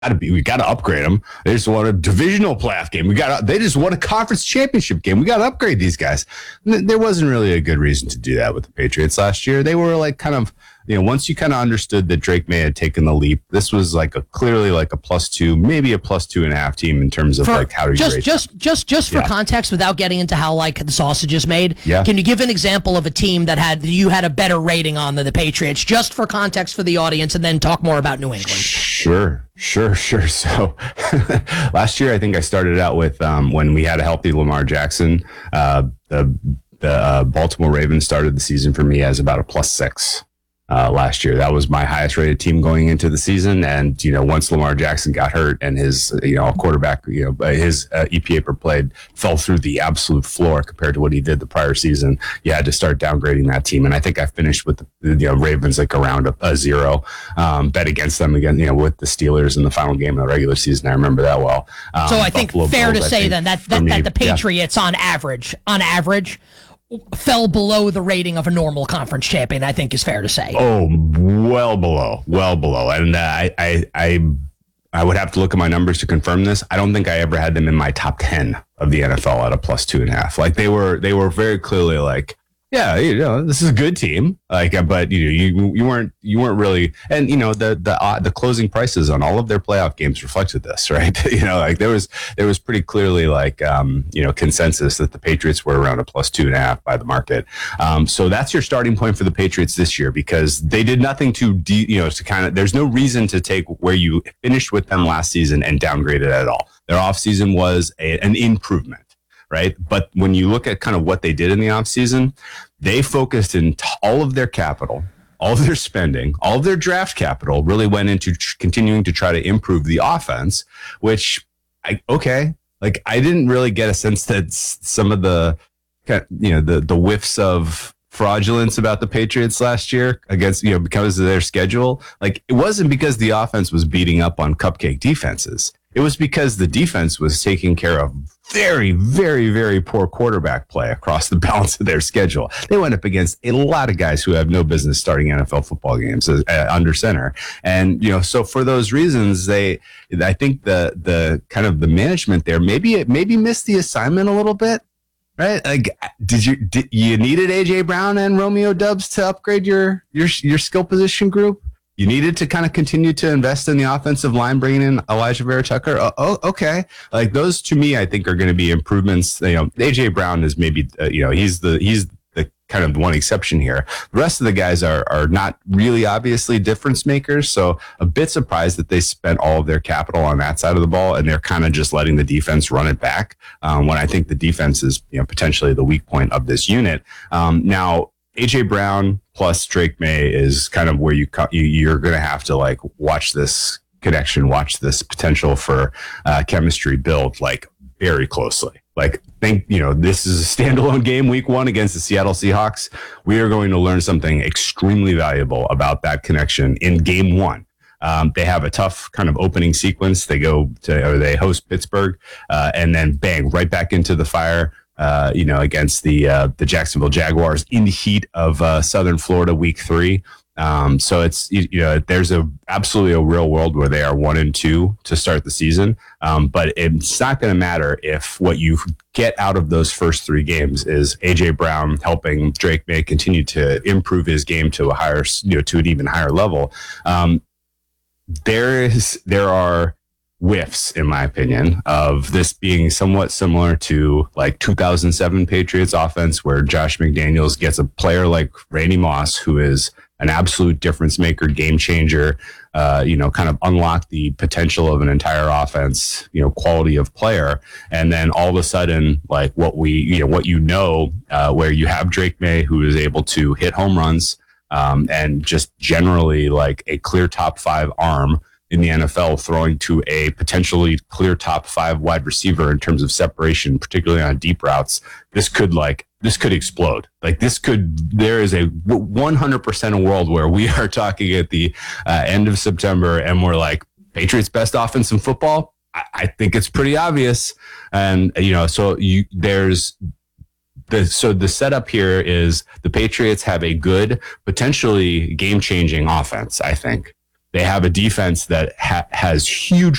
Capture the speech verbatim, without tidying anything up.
to be, we got to upgrade them. They just won a divisional playoff game. We got, they just won a conference championship game. We got to upgrade these guys. There wasn't really a good reason to do that with the Patriots last year. They were like kind of, you know, once you kind of understood that Drake May had taken the leap, this was like a clearly like a plus two, maybe a plus two and a half team in terms of for, like how do you just rate just them. just just for yeah. context, without getting into how like the sausage is made. Yeah. Can you give an example of a team that had you had a better rating on than the Patriots, just for context for the audience, and then talk more about New England? Sure, sure, sure. So last year, I think I started out with um, when we had a healthy Lamar Jackson. Uh, the the uh, Baltimore Ravens started the season for me as about a plus six. Uh, last year, that was my highest rated team going into the season. And, you know, once Lamar Jackson got hurt and his, you know, quarterback, you know, his uh, E P A per play fell through the absolute floor compared to what he did the prior season, you had to start downgrading that team. And I think I finished with the, you know, Ravens like around a, a zero, um, bet against them again, you know, with the Steelers in the final game of the regular season. I remember that well. Um, so I think Buffalo fair Bills, to say think, then that, that, me, that the Patriots yeah. on average, on average, fell below the rating of a normal conference champion, I think is fair to say. Oh, well below, well below. And uh, I, I, I, I would have to look at my numbers to confirm this. I don't think I ever had them in my top ten of the N F L at a plus two and a half. Like they were, they were very clearly like, yeah, you know, this is a good team. Like, but you know, you you weren't you weren't really, and you know, the the uh, the closing prices on all of their playoff games reflected this, right? you know, like there was there was pretty clearly like um, you know consensus that the Patriots were around a plus two and a half by the market. Um, so that's your starting point for the Patriots this year because they did nothing to de, you know to kind of. There's no reason to take where you finished with them last season and downgrade it at all. Their offseason was a, an improvement. Right. But when you look at kind of what they did in the offseason, they focused in t- all of their capital, all of their spending, all of their draft capital really went into tr- continuing to try to improve the offense, which I, OK, like I didn't really get a sense that some of the, you know, the, the whiffs of fraudulence about the Patriots last year against, you know, because of their schedule. Like it wasn't because the offense was beating up on cupcake defenses. It was because the defense was taking care of very, very, very poor quarterback play across the balance of their schedule. They went up against a lot of guys who have no business starting N F L football games uh, under center. And, you know, so for those reasons, they, I think the, the kind of the management there, maybe it maybe missed the assignment a little bit, right? Like, did you, did you needed A J Brown and Romeo Doubs to upgrade your, your, your skill position group? You needed to kind of continue to invest in the offensive line, bringing in Elijah Vera Tucker. Oh, oh, okay. Like those to me, I think are going to be improvements. You know, A J Brown is maybe, uh, you know, he's the, he's the kind of one exception here. The rest of the guys are, are not really obviously difference makers. So a bit surprised that they spent all of their capital on that side of the ball and they're kind of just letting the defense run it back. Um, when I think the defense is, you know, potentially the weak point of this unit. Um, now, A J Brown plus Drake May is kind of where you, you you're going to have to like watch this connection, watch this potential for uh, chemistry build like very closely. Like think, you know, this is a standalone game week one against the Seattle Seahawks. We are going to learn something extremely valuable about that connection in game one. Um, they have a tough kind of opening sequence. They go to, or they host Pittsburgh uh, and then bang right back into the fire. Uh, you know, against the uh, the Jacksonville Jaguars in the heat of uh, Southern Florida, Week Three. Um, so it's you, you know, there's a absolutely a real world where they are one and two to start the season. Um, but it's not going to matter if what you get out of those first three games is A J Brown helping Drake May continue to improve his game to a higher, you know, to an even higher level. Um, there is there are. whiffs, in my opinion, of this being somewhat similar to like two thousand seven Patriots offense, where Josh McDaniels gets a player like Randy Moss, who is an absolute difference maker, game changer, uh, you know, kind of unlock the potential of an entire offense, you know, quality of player. And then all of a sudden, like what we, you know, what you know, uh, where you have Drake May, who is able to hit home runs um, and just generally like a clear top five arm in the N F L, throwing to a potentially clear top five wide receiver in terms of separation, particularly on deep routes. This could like, this could explode. Like this could, there is a one hundred percent a world where we are talking at the uh, end of September and we're like, Patriots best offense in football. I, I think it's pretty obvious. And, you know, so you, there's, The, so the setup here is the Patriots have a good, potentially game-changing offense, I think. They have a defense that ha- has huge